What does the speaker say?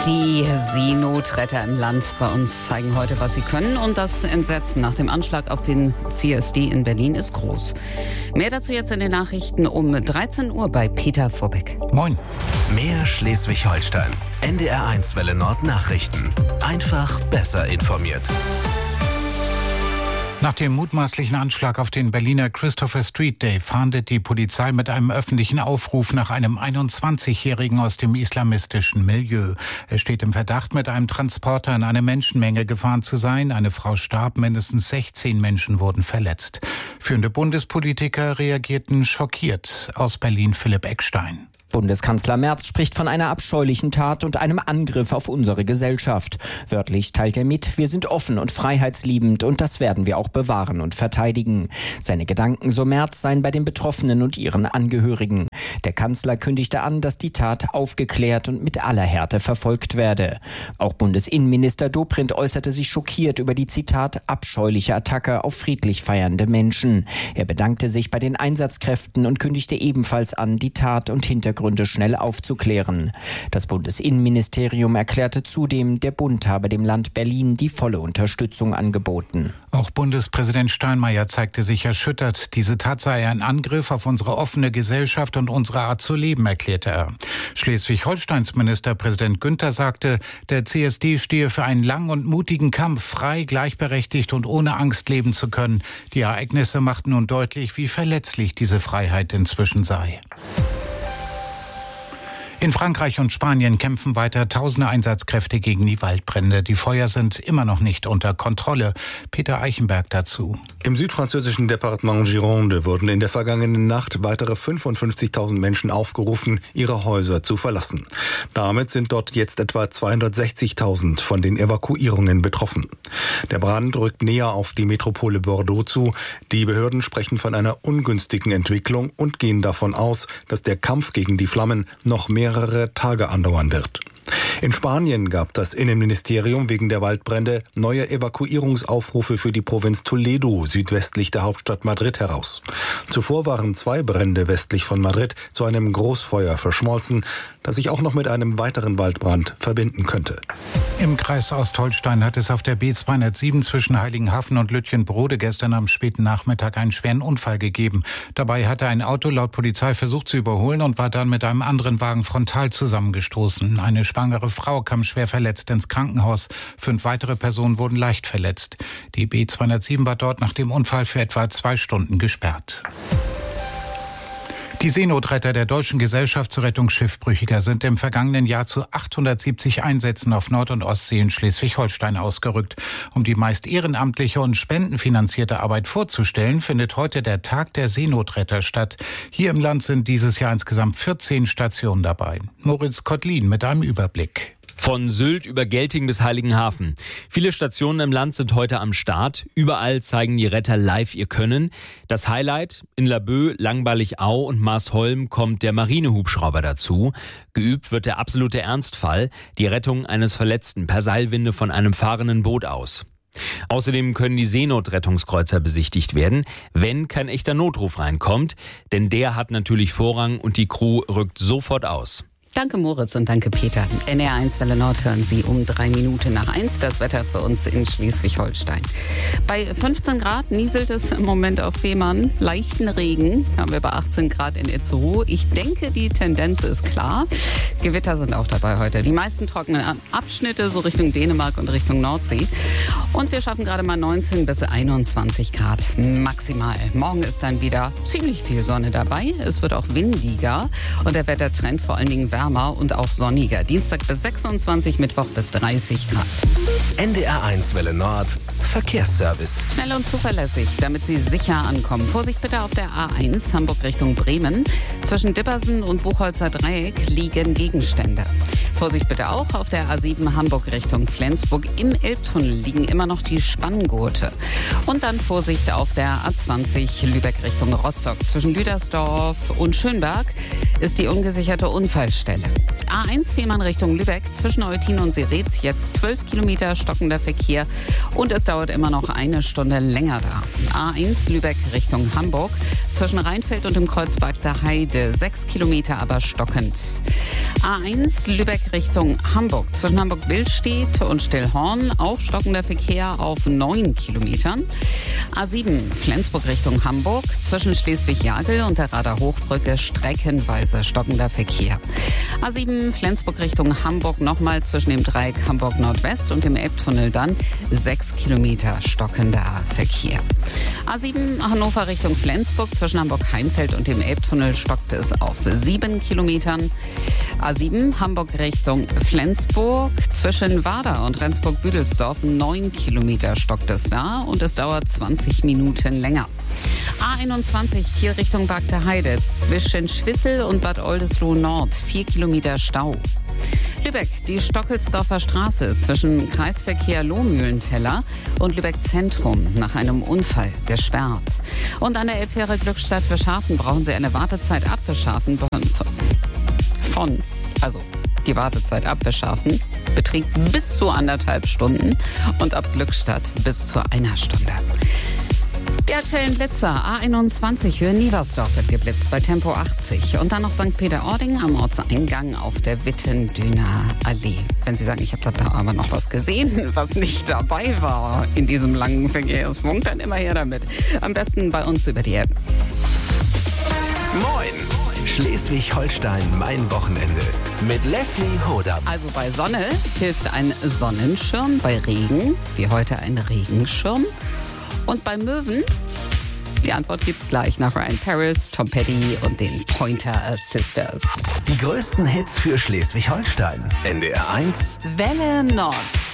Die Seenotretter im Land bei uns zeigen heute, was sie können. Und das Entsetzen nach dem Anschlag auf den CSD in Berlin ist groß. Mehr dazu jetzt in den Nachrichten um 13 Uhr bei Peter Vorbeck. Moin. Mehr Schleswig-Holstein. NDR1 Welle Nord Nachrichten. Einfach besser informiert. Nach dem mutmaßlichen Anschlag auf den Berliner Christopher Street Day fahndet die Polizei mit einem öffentlichen Aufruf nach einem 21-Jährigen aus dem islamistischen Milieu. Er steht im Verdacht, mit einem Transporter in eine Menschenmenge gefahren zu sein. Eine Frau starb, mindestens 16 Menschen wurden verletzt. Führende Bundespolitiker reagierten schockiert. Aus Berlin Philipp Eckstein. Bundeskanzler Merz spricht von einer abscheulichen Tat und einem Angriff auf unsere Gesellschaft. Wörtlich teilt er mit, wir sind offen und freiheitsliebend und das werden wir auch bewahren und verteidigen. Seine Gedanken, so Merz, seien bei den Betroffenen und ihren Angehörigen. Der Kanzler kündigte an, dass die Tat aufgeklärt und mit aller Härte verfolgt werde. Auch Bundesinnenminister Dobrindt äußerte sich schockiert über die, Zitat, abscheuliche Attacke auf friedlich feiernde Menschen. Er bedankte sich bei den Einsatzkräften und kündigte ebenfalls an, die Tat und Hintergründe schnell aufzuklären. Das Bundesinnenministerium erklärte zudem, der Bund habe dem Land Berlin die volle Unterstützung angeboten. Auch Bundespräsident Steinmeier zeigte sich erschüttert. Diese Tat sei ein Angriff auf unsere offene Gesellschaft und unsere Art zu leben, erklärte er. Schleswig-Holsteins Ministerpräsident Günther sagte, der CSD stehe für einen langen und mutigen Kampf, frei, gleichberechtigt und ohne Angst leben zu können. Die Ereignisse machten nun deutlich, wie verletzlich diese Freiheit inzwischen sei. In Frankreich und Spanien kämpfen weiter tausende Einsatzkräfte gegen die Waldbrände. Die Feuer sind immer noch nicht unter Kontrolle. Peter Eichenberg dazu. Im südfranzösischen Departement Gironde wurden in der vergangenen Nacht weitere 55.000 Menschen aufgerufen, ihre Häuser zu verlassen. Damit sind dort jetzt etwa 260.000 von den Evakuierungen betroffen. Der Brand rückt näher auf die Metropole Bordeaux zu. Die Behörden sprechen von einer ungünstigen Entwicklung und gehen davon aus, dass der Kampf gegen die Flammen noch mehrere Tage andauern wird. In Spanien gab das Innenministerium wegen der Waldbrände neue Evakuierungsaufrufe für die Provinz Toledo südwestlich der Hauptstadt Madrid heraus. Zuvor waren 2 Brände westlich von Madrid zu einem Großfeuer verschmolzen, das sich auch noch mit einem weiteren Waldbrand verbinden könnte. Im Kreis Ostholstein hat es auf der B207 zwischen Heiligenhafen und Lütjenbrode gestern am späten Nachmittag einen schweren Unfall gegeben. Dabei hatte ein Auto laut Polizei versucht zu überholen und war dann mit einem anderen Wagen frontal zusammengestoßen. Eine schwangere Frau kam schwer verletzt ins Krankenhaus. 5 weitere Personen wurden leicht verletzt. Die B207 war dort nach dem Unfall für etwa 2 Stunden gesperrt. Die Seenotretter der Deutschen Gesellschaft zur Rettung Schiffbrüchiger sind im vergangenen Jahr zu 870 Einsätzen auf Nord- und Ostsee in Schleswig-Holstein ausgerückt. Um die meist ehrenamtliche und spendenfinanzierte Arbeit vorzustellen, findet heute der Tag der Seenotretter statt. Hier im Land sind dieses Jahr insgesamt 14 Stationen dabei. Moritz Kottlin mit einem Überblick. Von Sylt über Gelting bis Heiligenhafen. Viele Stationen im Land sind heute am Start. Überall zeigen die Retter live ihr Können. Das Highlight: in Laboe, Langballig-Au und Marsholm kommt der Marinehubschrauber dazu. Geübt wird der absolute Ernstfall, die Rettung eines Verletzten per Seilwinde von einem fahrenden Boot aus. Außerdem können die Seenotrettungskreuzer besichtigt werden, wenn kein echter Notruf reinkommt. Denn der hat natürlich Vorrang und die Crew rückt sofort aus. Danke Moritz und danke Peter. NDR1 Welle Nord hören Sie um 3 Minuten nach 1. Das Wetter für uns in Schleswig-Holstein. Bei 15 Grad nieselt es im Moment auf Fehmarn. Leichten Regen haben wir bei 18 Grad in Itzehoe. Ich denke, die Tendenz ist klar. Gewitter sind auch dabei heute. Die meisten trockenen Abschnitte so Richtung Dänemark und Richtung Nordsee. Und wir schaffen gerade mal 19 bis 21 Grad maximal. Morgen ist dann wieder ziemlich viel Sonne dabei. Es wird auch windiger und der Wettertrend vor allen Dingen wärmer und auch sonniger. Dienstag bis 26, Mittwoch bis 30 Grad. NDR1 Welle Nord Verkehrsservice. Schnell und zuverlässig, damit Sie sicher ankommen. Vorsicht bitte auf der A1 Hamburg Richtung Bremen. Zwischen Dippersen und Buchholzer Dreieck liegen Gegenstände. Vorsicht bitte auch auf der A7 Hamburg Richtung Flensburg. Im Elbtunnel liegen immer noch die Spanngurte. Und dann Vorsicht auf der A20 Lübeck Richtung Rostock. Zwischen Lüdersdorf und Schönberg ist die ungesicherte Unfallstelle. A1 Fehmarn Richtung Lübeck zwischen Eutin und Seretz jetzt 12 Kilometer stockender Verkehr und es dauert immer noch eine Stunde länger da. A1 Lübeck Richtung Hamburg zwischen Rheinfeld und dem Kreuz Bagda Heide 6 Kilometer, aber stockend. A1 Lübeck Richtung Hamburg zwischen Hamburg-Billstedt und Stillhorn auch stockender Verkehr auf 9 Kilometern. A7 Flensburg Richtung Hamburg zwischen Schleswig-Jagel und der Rader Hochbrücke streckenweise stockender Verkehr. A7 Flensburg Richtung Hamburg nochmal zwischen dem Dreieck Hamburg Nordwest und dem Elbtunnel dann 6 Kilometer stockender Verkehr. A7 Hannover Richtung Flensburg zwischen Hamburg-Heimfeld und dem Elbtunnel stockt es auf 7 Kilometern. A7 Hamburg Richtung Flensburg zwischen Wader und Rendsburg-Büdelsdorf 9 Kilometer stockt es da und es dauert 20 Minuten länger. A21 Kiel Richtung Bagda Heide zwischen Schwissel und Bad Oldesloe Nord 4 Kilometer Stau. Lübeck, die Stockelsdorfer Straße zwischen Kreisverkehr Lohmühlenteller und Lübeck Zentrum nach einem Unfall gesperrt. Und an der Elbfähre Glückstadt Fischhafen brauchen Sie eine Wartezeit ab Fischhafen die Wartezeit ab Fischhafen beträgt bis zu 1,5 Stunden und ab Glückstadt bis zu 1 Stunde. Die aktuellen Blitzer. A21 Höhe Nieversdorf wird geblitzt bei Tempo 80. Und dann noch St. Peter-Ording am Ortseingang auf der Wittendüner Allee. Wenn Sie sagen, ich habe da aber noch was gesehen, was nicht dabei war in diesem langen Verkehrsfunk, dann immer her damit. Am besten bei uns über die App. Moin! Schleswig-Holstein, mein Wochenende. Mit Leslie Hodam. Also bei Sonne hilft ein Sonnenschirm, bei Regen, wie heute ein Regenschirm. Und bei Möwen, die Antwort gibt's gleich nach Ryan Paris, Tom Petty und den Pointer Sisters. Die größten Hits für Schleswig-Holstein. NDR 1. Welle Nord.